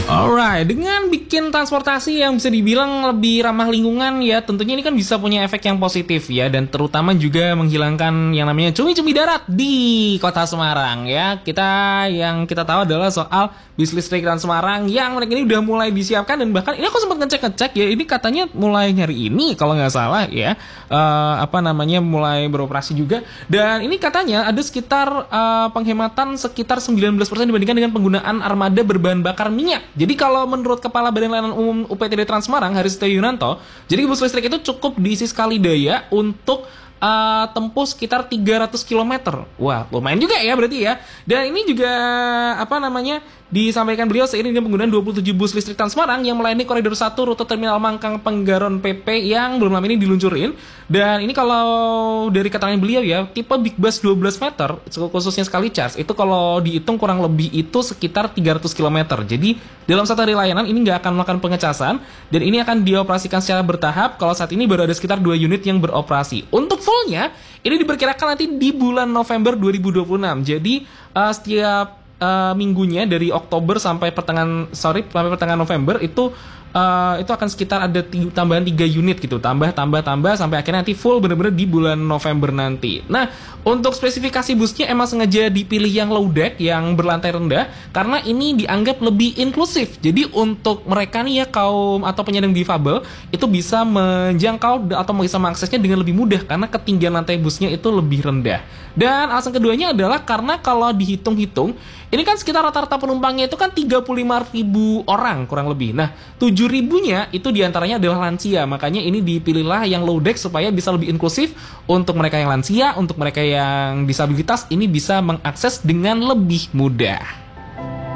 Alright, dengan bikin transportasi yang bisa dibilang lebih ramah lingkungan ya, tentunya ini kan bisa punya efek yang positif ya, dan terutama juga menghilangkan yang namanya cumi-cumi darat di kota Semarang ya. Yang kita tahu adalah soal bis listrik Trans Semarang yang mereka ini udah mulai disiapkan, dan bahkan ini aku sempat ngecek ya, ini katanya mulai nyari ini kalau nggak salah ya, mulai beroperasi juga, dan ini katanya ada sekitar penghematan sekitar 19% dibandingkan dengan penggunaan armada berbahan bakar minyak. Jadi kalau menurut Kepala Badan Layanan Umum UPTD Trans Semarang, Haristia Yunanto, jadi bus listrik itu cukup diisi sekali daya untuk tempuh sekitar 300 km. Wah, lumayan juga ya berarti ya. Dan ini juga disampaikan beliau seiring dengan penggunaan 27 bus listrik Trans Semarang yang melayani koridor 1 rute Terminal Mangkang Penggaron PP yang belum lama ini diluncurin. Dan ini kalau dari keterangan beliau ya, tipe Big Bus 12 meter khususnya sekali charge itu kalau dihitung kurang lebih itu sekitar 300 km. Jadi dalam satu hari layanan ini nggak akan melakukan pengecasan, dan ini akan dioperasikan secara bertahap. Kalau saat ini baru ada sekitar 2 unit yang beroperasi. Untuk fullnya ini diperkirakan nanti di bulan November 2026. Jadi setiap minggunya dari Oktober sampai pertengahan November itu akan sekitar ada tambahan 3 unit gitu, tambah sampai akhirnya nanti full bener-bener di bulan November nanti. Nah, untuk spesifikasi busnya emang sengaja dipilih yang low deck, yang berlantai rendah, karena ini dianggap lebih inklusif. Jadi untuk mereka nih ya, kaum atau penyandang difabel itu bisa menjangkau atau bisa mengaksesnya dengan lebih mudah karena ketinggian lantai busnya itu lebih rendah. Dan alasan keduanya adalah karena kalau dihitung-hitung, ini kan sekitar rata-rata penumpangnya itu kan 35.000 orang kurang lebih. Nah, 7.000-nya itu diantaranya adalah lansia. Makanya ini dipilihlah yang low deck supaya bisa lebih inklusif untuk mereka yang lansia, untuk mereka yang disabilitas ini bisa mengakses dengan lebih mudah.